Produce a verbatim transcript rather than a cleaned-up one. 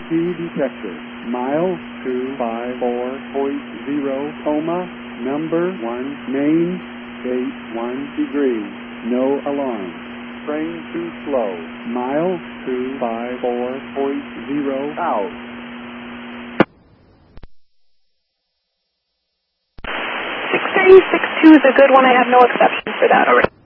speed detector. Mile two five four point zero, coma, number one, main, gate one degree, no alarm. Train too slow. Mile two five four point zero, out. six three six two is a good one. I have no exceptions for that. All right.